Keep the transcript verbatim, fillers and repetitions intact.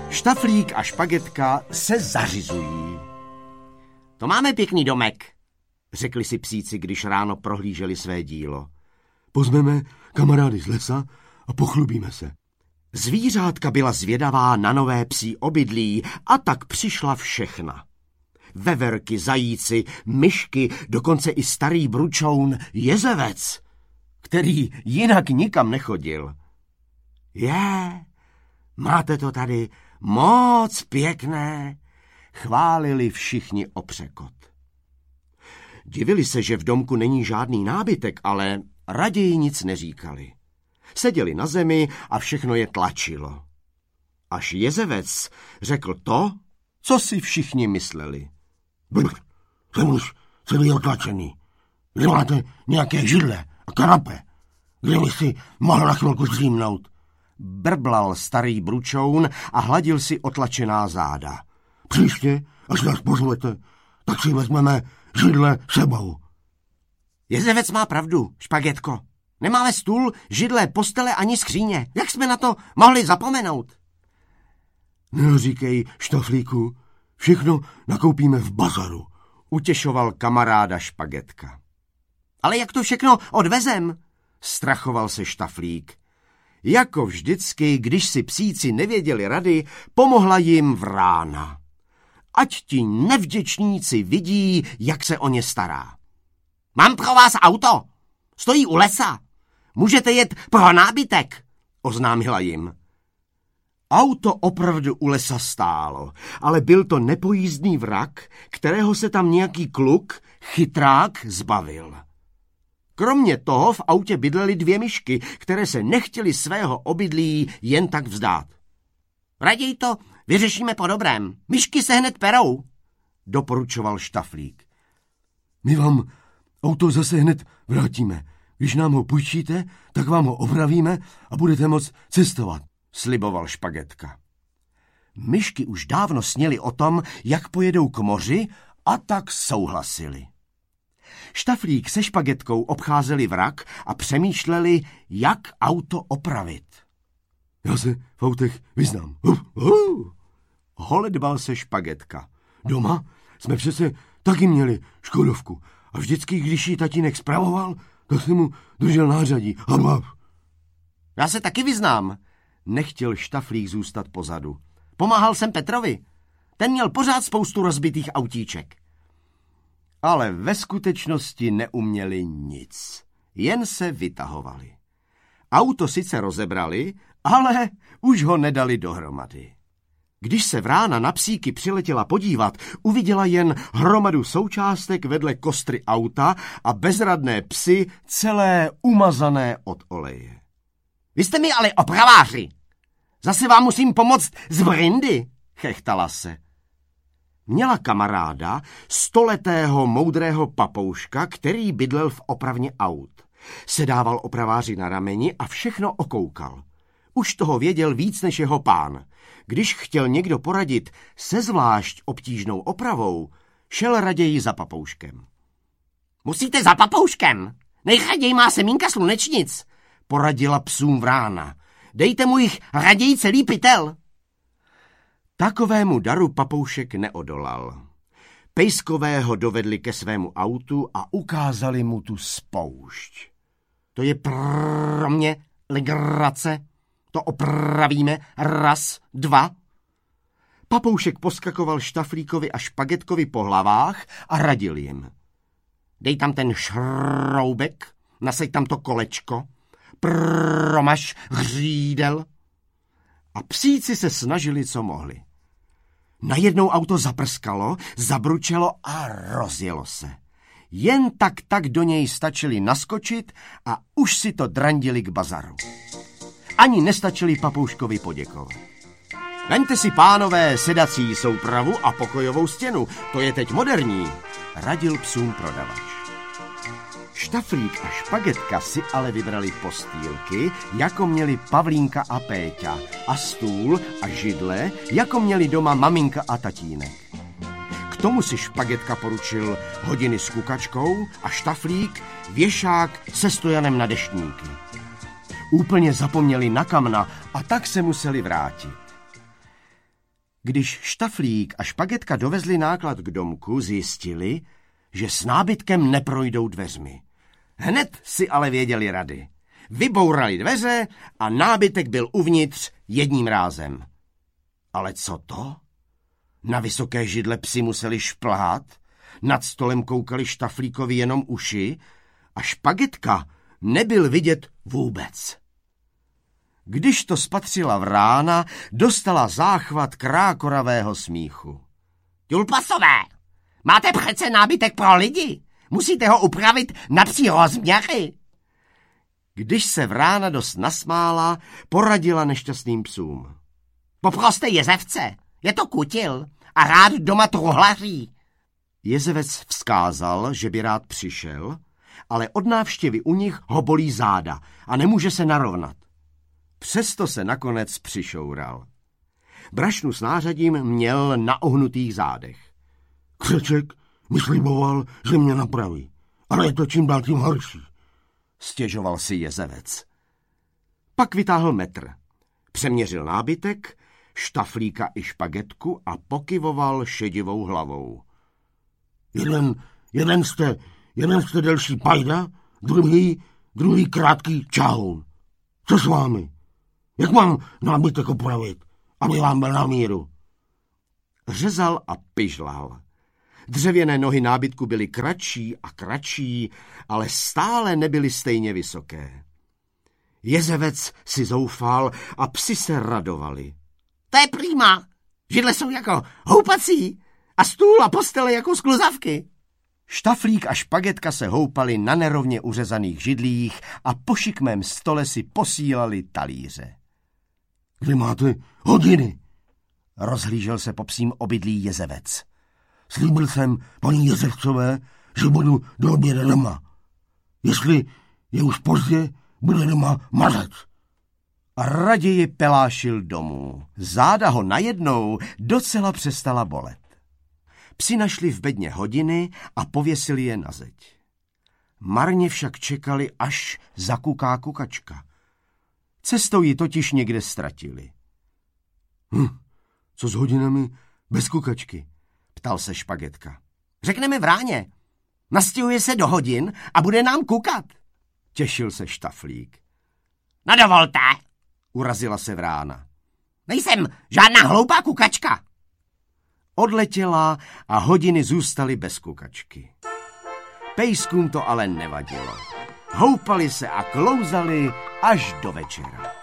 Štaflík a Špagetka se zařizují. To máme pěkný domek, řekli si psíci, když ráno prohlíželi své dílo. Pozveme kamarády z lesa a pochlubíme se. Zvířátka byla zvědavá na nové psí obydlí a tak přišla všechna. Veverky, zajíci, myšky, dokonce i starý bručoun Jezevec, který jinak nikam nechodil. Je, máte to tady moc pěkné, chválili všichni o překot. Divili se, že v domku není žádný nábytek, ale raději nic neříkali. Seděli na zemi a všechno je tlačilo. Až Jezevec řekl to, co si všichni mysleli. Jsem už celý otlačený. Kde máte nějaké židle a kanape? Kde bych si mohl na chvilku zdřímnout? Brblal starý bručoun a hladil si otlačená záda. Příště, až nás pozvete, tak si vezmeme židle sebou. Jezevec má pravdu, Špagetko. Nemáme stůl, židle, postele ani skříně. Jak jsme na to mohli zapomenout? Neříkej, Štaflíku, všechno nakoupíme v bazaru, utěšoval kamaráda Špagetka. Ale jak to všechno odvezem? Strachoval se Štaflík. Jako vždycky, když si psíci nevěděli rady, pomohla jim Vrána. Ať ti nevděčníci vidí, jak se o ně stará. Mám pro vás auto. Stojí u lesa. Můžete jet pro nábytek, oznámila jim. Auto opravdu u lesa stálo, ale byl to nepojízdný vrak, kterého se tam nějaký kluk, chytrák, zbavil. Kromě toho v autě bydlely dvě myšky, které se nechtěly svého obydlí jen tak vzdát. Raději to vyřešíme po dobrém. Myšky se hned perou, doporučoval Štaflík. My vám auto zase hned vrátíme. Když nám ho půjčíte, tak vám ho opravíme a budete moct cestovat, sliboval Špagetka. Myšky už dávno sněly o tom, jak pojedou k moři, a tak souhlasili. Štaflík se Špagetkou obcházeli vrak a přemýšleli, jak auto opravit. Já se v autech vyznám. Uh, uh. Holedbal se Špagetka. Doma jsme přece taky měli škodovku a vždycky, když ji tatínek spravoval, tak jsem mu držel nářadí. Já se taky vyznám. Nechtěl Štaflík zůstat pozadu. Pomáhal jsem Petrovi. Ten měl pořád spoustu rozbitých autíček. Ale ve skutečnosti neuměli nic. Jen se vytahovali. Auto sice rozebrali, ale už ho nedali dohromady. Když se Vrána na psíky přiletěla podívat, uviděla jen hromadu součástek vedle kostry auta a bezradné psy celé umazané od oleje. Vy jste mi ale opraváři. Zase vám musím pomoct z brindy, chechtala se. Měla kamaráda, stoletého moudrého papouška, který bydlel v opravně aut. Sedával opraváři na rameni a všechno okoukal. Už toho věděl víc než jeho pán. Když chtěl někdo poradit se zvlášť obtížnou opravou, šel raději za papouškem. Musíte za papouškem, nejraději má semínka slunečnic, poradila psům Vrána. Dejte mu jich raději celý pytel. Takovému daru papoušek neodolal. Pejskové ho dovedli ke svému autu a ukázali mu tu spoušť. To je pro mě legrace. To opravíme raz, dva. Papoušek poskakoval Štaflíkovi a Špagetkovi po hlavách a radil jim. Dej tam ten šroubek, nasaď tam to kolečko, promaž hřídel. A psíci se snažili, co mohli. Najednou auto zaprskalo, zabručelo a rozjelo se. Jen tak tak do něj stačili naskočit a už si to drandili k bazaru. Ani nestačili papouškovi poděkovat. Veňte si, pánové, sedací soupravu a pokojovou stěnu, to je teď moderní, radil psům prodavač. Štaflík a Špagetka si ale vybrali postýlky, jako měli Pavlínka a Péťa, a stůl a židle, jako měli doma maminka a tatínek. K tomu si Špagetka poručil hodiny s kukačkou a Štaflík věšák se stojanem na deštníky. Úplně zapomněli na kamna a tak se museli vrátit. Když Štaflík a Špagetka dovezli náklad k domku, zjistili, že s nábytkem neprojdou dveřmi. Hned si ale věděli rady. Vybourali dveře a nábytek byl uvnitř jedním rázem. Ale co to? Na vysoké židle psi museli šplhat, nad stolem koukali Štaflíkovi jenom uši a Špagetka nebyl vidět vůbec. Když to spatřila Vrána, dostala záchvat krákoravého smíchu. Tulpasové, máte přece nábytek pro lidi. Musíte ho upravit na psí rozměry. Když se Vrána dost nasmála, poradila nešťastným psům. Poproste jezevce, je to kutil a rád doma truhlaří. Jezevec vzkázal, že by rád přišel, ale od návštěvy u nich ho bolí záda a nemůže se narovnat. Přesto se nakonec přišoural. Brašnu s nářadím měl na ohnutých zádech. Křeček mi sliboval, že mě napraví, ale je to čím dál tím horší, stěžoval si jezevec. Pak vytáhl metr, přeměřil nábytek, Štaflíka i Špagetku a pokyvoval šedivou hlavou. Jeden, jeden jste, jeden jste delší pajda, druhý, druhý krátký čahoun. Co s vámi? Jak mám nábytek opravit, aby vám byl na míru? Řezal a pyžlal. Dřevěné nohy nábytku byly kratší a kratší, ale stále nebyly stejně vysoké. Jezevec si zoufal a psi se radovali. To je prýma. Židle jsou jako houpací a stůl a postele jako skluzavky. Štaflík a Špagetka se houpali na nerovně uřezaných židlích a po šikmém stole si posílali talíře. Kdy máte hodiny? Rozhlížel se po psím obydlí jezevec. Slíbil jsem paní Jezevcové, že budu do oběda doma. Jestli je už pozdě, bude doma mazec. A raději pelášil domů. Záda ho najednou docela přestala bolet. Psi našli v bedně hodiny a pověsili je na zeď. Marně však čekali, až zakuká kukačka. Cestou ji totiž někde ztratili. Hm, co s hodinami bez kukačky? Ptal se Špagetka. Řekneme Vráně. Nastěhuje se do hodin a bude nám kukat. Těšil se Štaflík. No dovolte, urazila se Vrána. Nejsem žádná hloupá kukačka. Odletěla a hodiny zůstaly bez kukačky. Pejskům to ale nevadilo. Houpali se a klouzali až do večera.